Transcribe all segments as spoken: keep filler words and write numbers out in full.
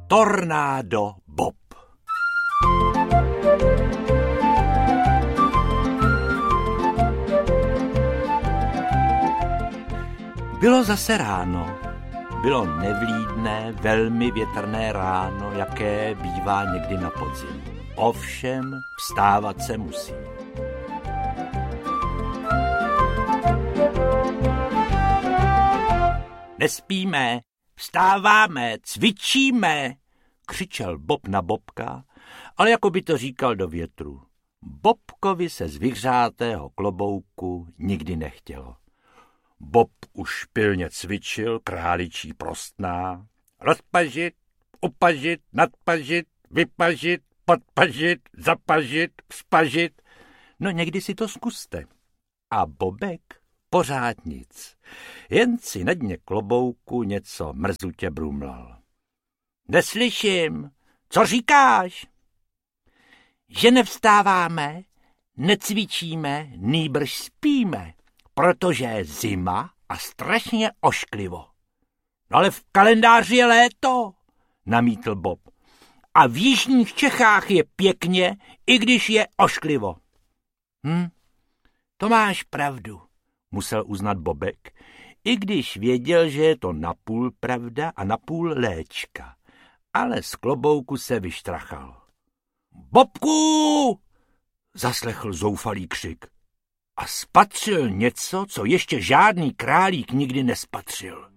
Tornádo Bob. Bylo zase ráno. Bylo nevlídné, velmi větrné ráno, jaké bývá někdy na podzim. Ovšem, vstávat se musí. Nespíme, vstáváme, cvičíme, křičel Bob na Bobka, ale jako by to říkal do větru. Bobkovi se z vyhřátého klobouku nikdy nechtělo. Bob už pilně cvičil králičí prostná. Rozpažit, upažit, nadpažit, vypažit, podpažit, zapažit, vzpažit. No někdy si to zkuste. A Bobek pořád nic. Jen si na dně klobouku něco mrzutě brumlal. Neslyším. Co říkáš? Že nevstáváme, necvičíme, nýbrž spíme, protože je zima a strašně ošklivo. No ale v kalendáři je léto, namítl Bob. A v jižních Čechách je pěkně, i když je ošklivo. Hm, to máš pravdu, musel uznat Bobek, i když věděl, že je to napůl pravda a napůl léčka. Ale z klobouku se vyštrachal. Bobku! Zaslechl zoufalý křik. A spatřil něco, co ještě žádný králík nikdy nespatřil.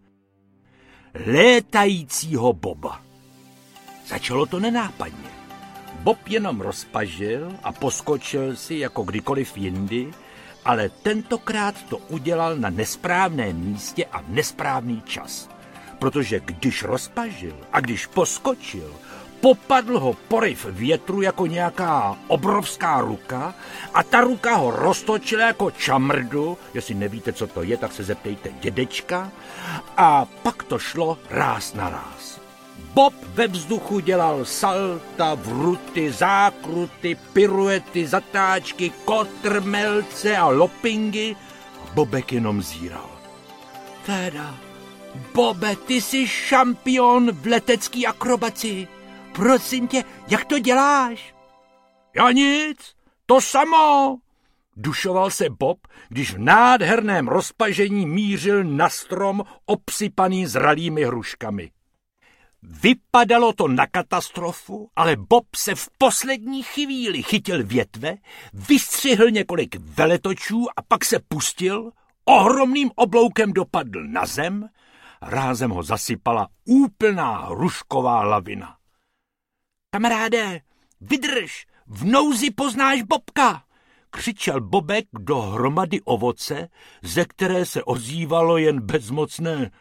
Létajícího Boba. Začalo to nenápadně. Bob jenom rozpažil a poskočil si jako kdykoliv jindy, ale tentokrát to udělal na nesprávném místě a v nesprávný čas. Protože když rozpažil a když poskočil, popadl ho poryv větru jako nějaká obrovská ruka a ta ruka ho roztočila jako čamrdu, jestli nevíte, co to je, tak se zeptejte dědečka, a pak to šlo ráz na ráz. Bob ve vzduchu dělal salta, vruty, zákruty, piruety, zatáčky, kotrmelce a lopingy a Bobek jenom zíral. Teda, Bobe, ty jsi šampion v letecký akrobaci. Prosím tě, jak to děláš? Já nic, to samo, dušoval se Bob, když v nádherném rozpažení mířil na strom obsypaný zralými hruškami. Vypadalo to na katastrofu, ale Bob se v poslední chvíli chytil větve, vystřihl několik veletočů a pak se pustil, ohromným obloukem dopadl na zem, rázem ho zasypala úplná hrušková lavina. Kamaráde, vydrž, v nouzi poznáš Bobka, křičel Bobek do hromady ovoce, ze které se ozývalo jen bezmocné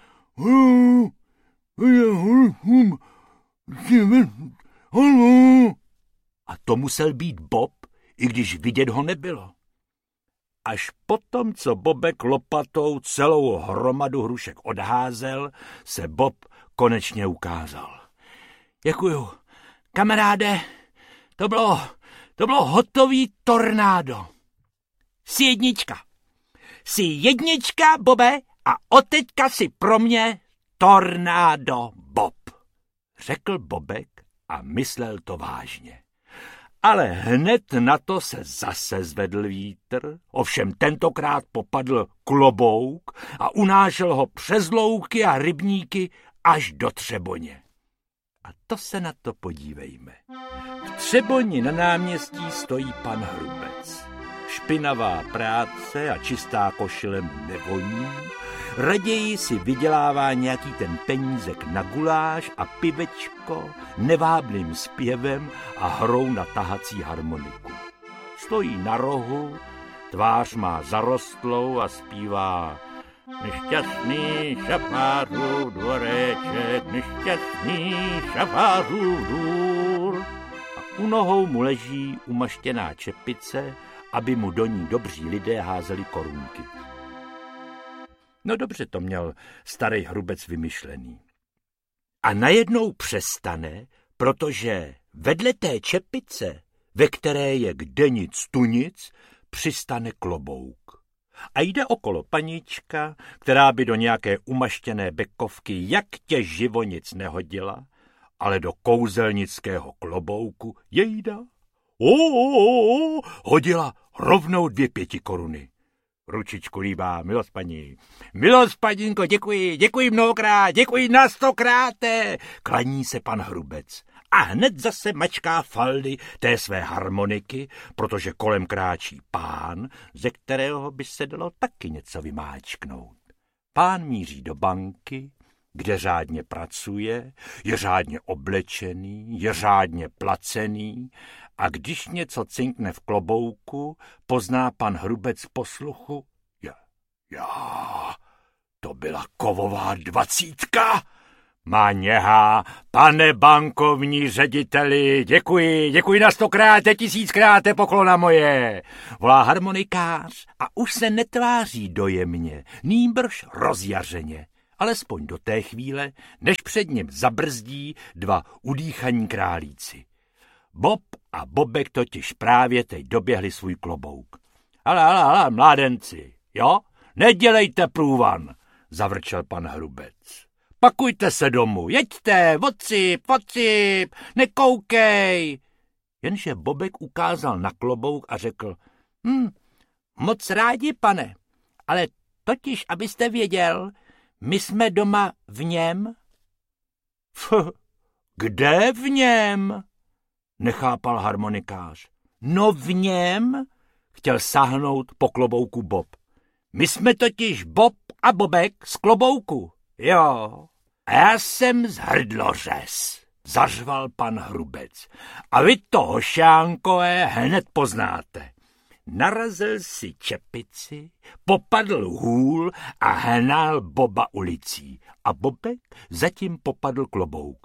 a to musel být Bob, i když vidět ho nebylo. Až potom, co Bobek lopatou celou hromadu hrušek odházel, se Bob konečně ukázal. Děkuju. Kamaráde, to bylo, to bylo hotový tornádo. Jsi jednička. Jsi jednička, Bobe, a odteďka si pro mě tornádo Bob, řekl Bobek a myslel to vážně. Ale hned na to se zase zvedl vítr, ovšem tentokrát popadl klobouk a unášel ho přes louky a rybníky až do Třeboně. A to se na to podívejme. V Třeboni na náměstí stojí pan Hrubec. Špinavá práce a čistá košile mu nevoní, raději si vydělává nějaký ten penízek na guláš a pivečko nevábným zpěvem a hrou na tahací harmoniku. Stojí na rohu, tvář má zarostlou a zpívá Nešťastný šafářův dvoreček, nešťastný šafářův dvůr. A u nohou mu leží umaštěná čepice, aby mu do ní dobří lidé házeli korunky. No dobře to měl starý Hrubec vymyšlený. A najednou přestane, protože vedle té čepice, ve které je kde nic tu nic, přistane klobouk. A jde okolo panička, která by do nějaké umaštěné bekovky jak tě živo nic nehodila, ale do kouzelnického klobouku jejda o, o, o, hodila rovnou dvě pěti koruny. Ručičku líbá, milost paní. Milost paninko, děkuji, děkuji mnohokrát, děkuji na stokráte. Klaní se pan Hrubec a hned zase mačká faldy té své harmoniky, protože kolem kráčí pán, ze kterého by se dalo taky něco vymáčknout. Pán míří do banky, kde řádně pracuje, je řádně oblečený, je řádně placený a když něco cinkne v klobouku, pozná pan Hrubec posluchu. Ja, já, to byla kovová dvacítka. Má něhá, pane bankovní řediteli, děkuji, děkuji na stokráte, tisíckráte, poklona moje. Volá harmonikář a už se netváří dojemně, nýbrž rozjařeně. Alespoň do té chvíle, než před ním zabrzdí dva udýchaní králíci. Bob a Bobek totiž právě teď doběhli svůj klobouk. Ale, ale, ale, mládenci, jo? Nedělejte průvan, zavrčel pan Hrubec. Pakujte se domů, jeďte, odsyp, odsyp, nekoukej. Jenže Bobek ukázal na klobouk a řekl, hm, moc rádi, pane, ale totiž, abyste věděl, my jsme doma v něm. Fuh, kde v něm? Nechápal harmonikář. No v něm, chtěl sáhnout po klobouku Bob. My jsme totiž Bob a Bobek z klobouku. Jo. A já jsem z hrdlořez, zařval pan Hrubec. A vy to, hošánkové, hned poznáte. Narazil si čepici, popadl hůl a hnal Boba ulicí. A Bobek zatím popadl klobouk.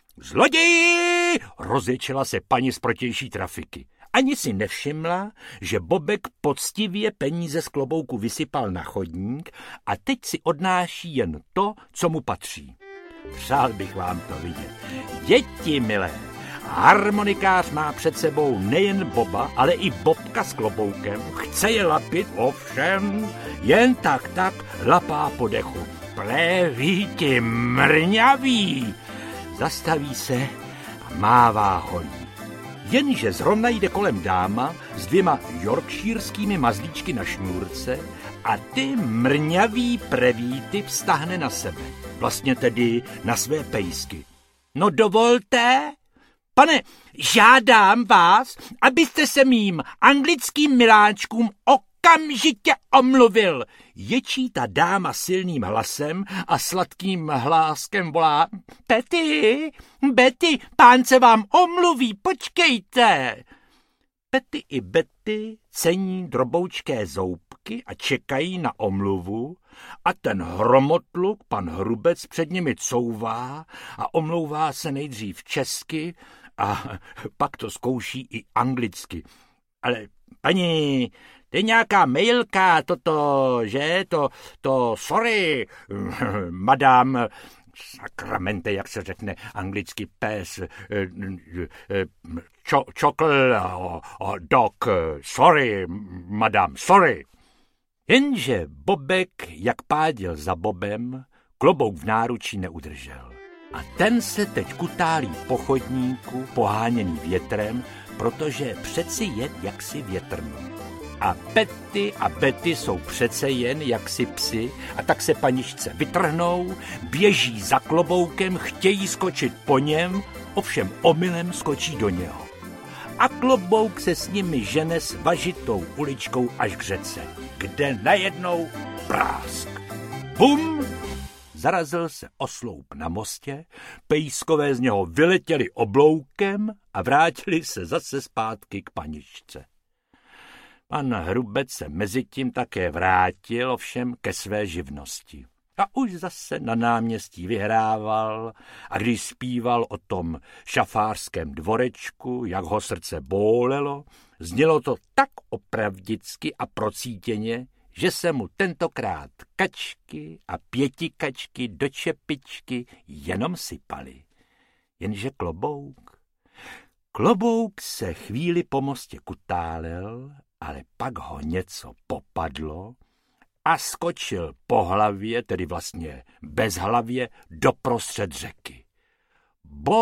Zloději! Rozječela se paní z protější trafiky. Ani si nevšimla, že Bobek poctivě peníze z klobouku vysypal na chodník a teď si odnáší jen to, co mu patří. Přál bych vám to vidět. Děti milé, harmonikář má před sebou nejen Boba, ale i Bobka s kloboukem. Chce je lapit, ovšem, jen tak tak lapá po dechu. Pléví ti mrňavý. Zastaví se a mává holí. Jenže zrovna jde kolem dáma s dvěma yorkshireskými mazlíčky na šňůrce a ty mrňavý prevíty vztahne na sebe. Vlastně tedy na své pejsky. No dovolte, pane, žádám vás, abyste se mým anglickým miláčkům okamžitě omluvil. Ječí ta dáma silným hlasem a sladkým hláskem volá. Betty, Betty, pán se vám omluví, počkejte. Betty i Betty cení droboučké zoubky a čekají na omluvu a ten hromotluk, pan Hrubec, před nimi couvá a omlouvá se nejdřív česky a pak to zkouší i anglicky. Ale paní, to je nějaká mailka, toto, že, to, to, sorry, madam, sakramente, jak se řekne anglicky pes, čo, čokl, dog, sorry, madam, sorry. Jenže Bobek, jak pádil za Bobem, klobouk v náručí neudržel. A ten se teď kutálí po chodníku, poháněný větrem, protože přeci jen jaksi větrno. A Betty a Betty jsou přece jen jaksi psi a tak se paničce vytrhnou, běží za kloboukem, chtějí skočit po něm, ovšem omylem skočí do něho. A klobouk se s nimi žene s važitou uličkou až k řece, kde najednou prásk. Bum! Zarazil se osloup na mostě, pejskové z něho vyletěli obloukem a vrátili se zase zpátky k paničce. Pan Hrubec se mezitím také vrátil ovšem ke své živnosti. A už zase na náměstí vyhrával a když zpíval o tom šafářském dvorečku, jak ho srdce bólelo, znělo to tak opravdicky a procítěně, že se mu tentokrát kačky a pětikačky do čepičky jenom sypaly. Jenže klobouk... Klobouk se chvíli po mostě kutálel, ale pak ho něco popadlo a skočil po hlavě, tedy vlastně bez hlavě, doprostřed řeky. Bob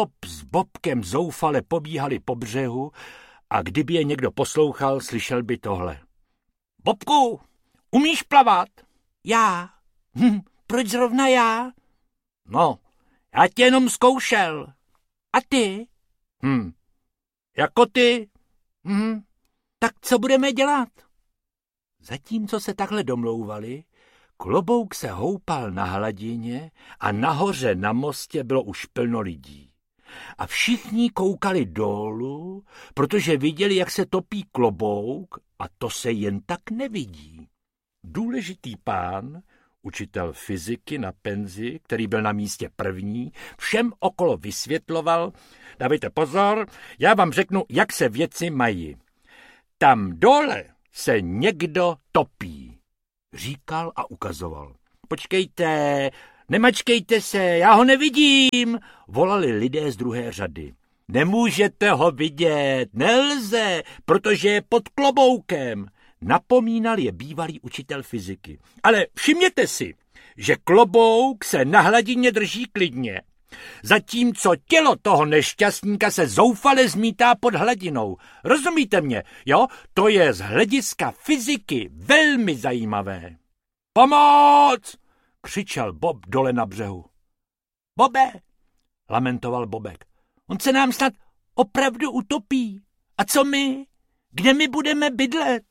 Bobkem zoufale pobíhali po břehu a kdyby je někdo poslouchal, slyšel by tohle. Bobku, umíš plavat? Já. Hm, proč zrovna já? No, já tě jenom zkoušel. A ty? Hm, jako ty? Hm, tak co budeme dělat? Zatímco se takhle domlouvali, Klobouk se houpal na hladině a nahoře na mostě bylo už plno lidí. A všichni koukali dolů, protože viděli, jak se topí Klobouk, a to se jen tak nevidí. Důležitý pán, učitel fyziky na penzi, který byl na místě první, všem okolo vysvětloval, dávejte pozor, já vám řeknu, jak se věci mají. Tam dole se někdo topí, říkal a ukazoval. Počkejte, nemačkejte se, já ho nevidím, volali lidé z druhé řady. Nemůžete ho vidět, nelze, protože je pod kloboukem, napomínal je bývalý učitel fyziky. Ale všimněte si, že klobouk se na hladině drží klidně, zatímco tělo toho nešťastníka se zoufale zmítá pod hladinou. Rozumíte mě, jo? To je z hlediska fyziky velmi zajímavé. Pomoc! Křičel Bob dole na břehu. Bobe! Lamentoval Bobek. On se nám snad opravdu utopí. A co my? Kde my budeme bydlet?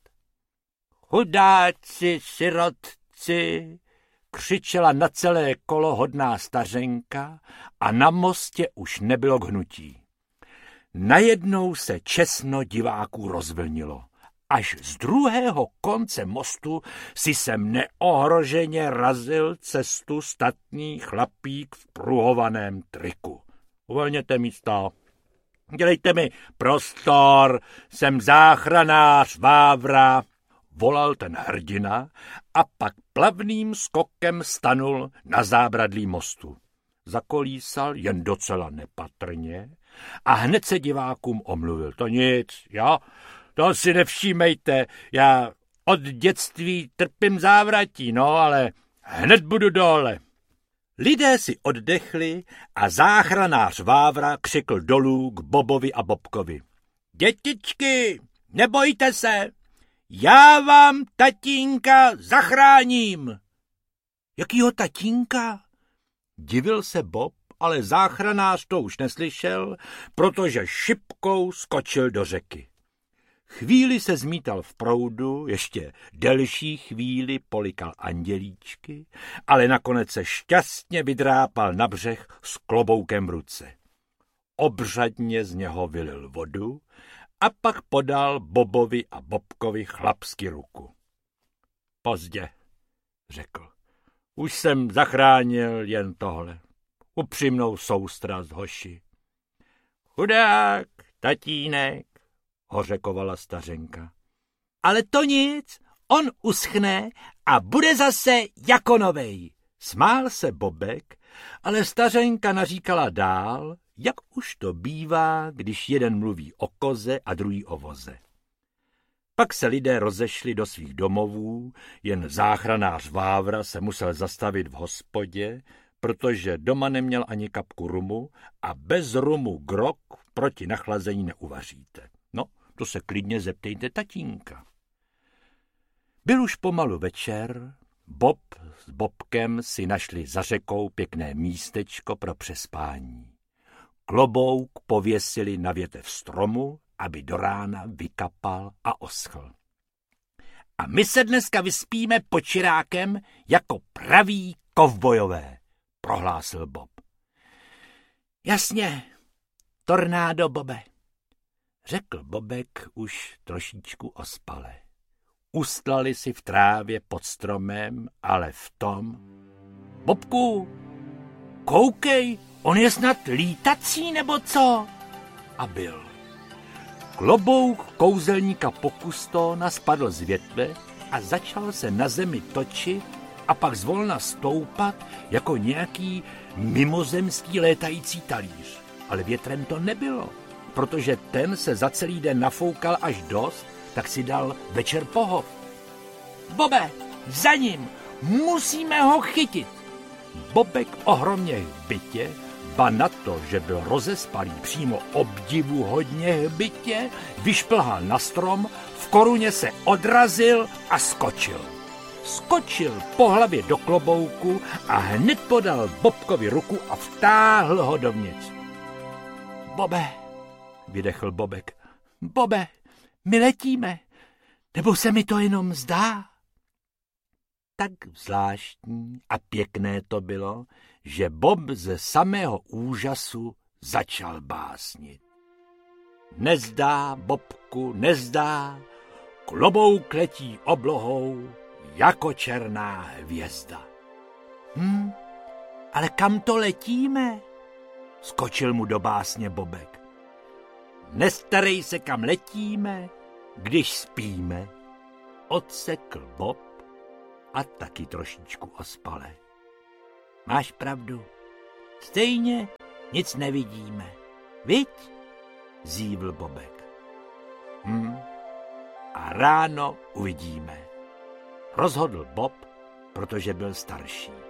Chudáci, sirotci, křičela na celé kolo hodná stařenka a na mostě už nebylo k hnutí. Najednou se česno diváků rozvlnilo. Až z druhého konce mostu si sem neohroženě razil cestu statný chlapík v pruhovaném triku. Uvolněte místo. Dělejte mi prostor, jsem záchranář Vávra, volal ten hrdina a pak plavným skokem stanul na zábradlí mostu. Zakolísal jen docela nepatrně a hned se divákům omluvil. To nic, jo? To si nevšímejte, já od dětství trpím závratí, no, ale hned budu dole. Lidé si oddechli a záchranář Vávra křikl dolů k Bobovi a Bobkovi. Dětičky, nebojte se, já vám tatínka zachráním. Jakýho tatínka? Divil se Bob, ale záchranář to už neslyšel, protože šipkou skočil do řeky. Chvíli se zmítal v proudu, ještě delší chvíli polikal andělíčky, ale nakonec se šťastně vydrápal na břeh s kloboukem v ruce. Obřadně z něho vylil vodu a pak podal Bobovi a Bobkovi chlapsky ruku. Pozdě, řekl. Už jsem zachránil jen tohle. Upřímnou soustrast, hoši. Chudák, tatínek, hořekovala stařenka. Ale to nic, on uschne a bude zase jako novej. Smál se Bobek, ale stařenka naříkala dál, jak už to bývá, když jeden mluví o koze a druhý o voze. Pak se lidé rozešli do svých domovů, jen záchranář Vávra se musel zastavit v hospodě, protože doma neměl ani kapku rumu a bez rumu grog proti nachlazení neuvaříte. No, to se klidně zeptejte tatínka. Byl už pomalu večer, Bob s Bobkem si našli za řekou pěkné místečko pro přespání. Klobouk pověsili na větev stromu, aby do rána vykapal a oschl. A my se dneska vyspíme pod čirákem jako praví kovbojové, prohlásil Bob. Jasně, tornádo, Bobe, řekl Bobek už trošičku ospale. Ustlali si v trávě pod stromem, ale v tom... Bobku, koukej, on je snad lítací, nebo co? A byl. Klobouk kouzelníka Pokustona spadl z větve a začal se na zemi točit a pak zvolna stoupat jako nějaký mimozemský létající talíř. Ale větrem to nebylo, protože ten se za celý den nafoukal až dost, tak si dal večer pohov. Bobe, za ním, musíme ho chytit. Bobek ohromně v bytě Ba na to, že byl rozespalý přímo obdivuhodně hbitě, vyšplhal na strom, v koruně se odrazil a skočil. Skočil po hlavě do klobouku a hned podal Bobkovi ruku a vtáhl ho dovnitř. Bobe, vydechl Bobek, Bobe, my letíme, nebo se mi to jenom zdá? Tak zvláštní a pěkné to bylo, že Bob ze samého úžasu začal básnit. Nezdá, Bobku, nezdá, klobouk letí oblohou jako černá hvězda. Hm, ale kam to letíme? Skočil mu do básně Bobek. Nestarej se, kam letíme, když spíme, odsekl Bob a taky trošičku ospale. Máš pravdu, stejně nic nevidíme, viď? Zívl Bobek. Hm, a ráno uvidíme, rozhodl Bob, protože byl starší.